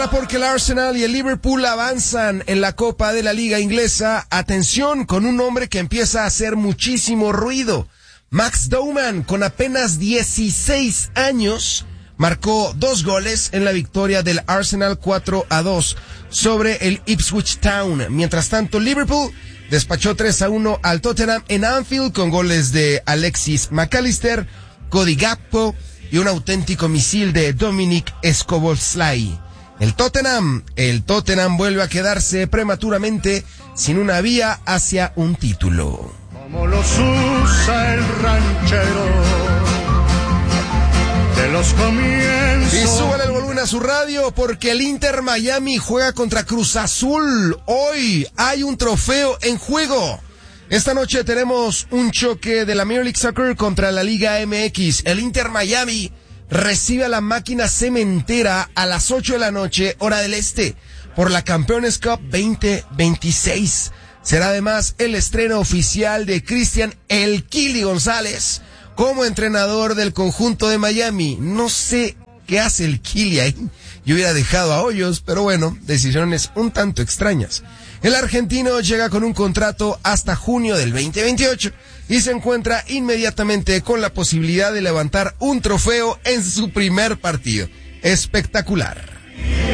ahora porque el Arsenal y el Liverpool avanzan en la Copa de la Liga Inglesa. Atención con un hombre que empieza a hacer muchísimo ruido. Max Bowman, con apenas 16 años, marcó 2 goles en la victoria del Arsenal 4-2 sobre el Ipswich Town. Mientras tanto, Liverpool despachó 3-1 al Tottenham en Anfield con goles de Alexis McAllister, Cody Gakpo y un auténtico misil de Dominic Szoboszlai. El Tottenham vuelve a quedarse prematuramente sin una vía hacia un título. Como los usa el ranchero de los comienzos. Y súbale el volumen a su radio porque el Inter Miami juega contra Cruz Azul. Hoy hay un trofeo en juego. Esta noche tenemos un choque de la Major League Soccer contra la Liga MX. El Inter Miami recibe a la máquina cementera a las 8 de la noche, hora del este, por la Campeones Cup 2026. Será además el estreno oficial de Cristian El Kili González como entrenador del conjunto de Miami. No sé qué hace el Kili ahí. Yo hubiera dejado a Hoyos, pero bueno, decisiones un tanto extrañas. El argentino llega con un contrato hasta junio del 2028 y se encuentra inmediatamente con la posibilidad de levantar un trofeo en su primer partido. Espectacular.